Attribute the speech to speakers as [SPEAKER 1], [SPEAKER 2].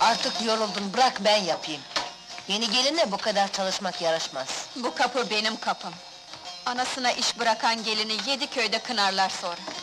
[SPEAKER 1] Artık yoruldum, bırak ben yapayım. Yeni gelinle bu kadar çalışmak yaraşmaz.
[SPEAKER 2] Bu kapı benim kapım. Anasına iş bırakan gelini 7 köyde kınarlar sonra.